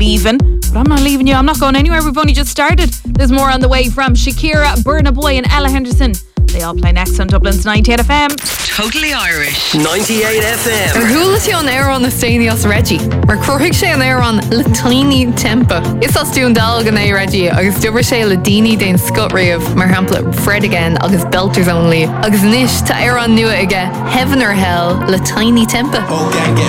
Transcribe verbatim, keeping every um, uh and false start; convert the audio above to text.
leaving. But I'm not leaving you. I'm not going anywhere. We've only just started. There's more on the way from Shakira, Burna Boy and Ella Henderson. They all play next on Dublin's ninety-eight F M. Totally Irish. ninety-eight F M. Ar thuúil sé an air an na Stanios Reggie. Mar cruthigh sé an air an le tiny tempa. Is as dún dal gan é Reggie agus dubar sé le daoine den scut riamh mar hampla Fred again agus Belters only. Agus nish ta air an nua aige Heaven or Hell le tiny tempa. Oh gang, get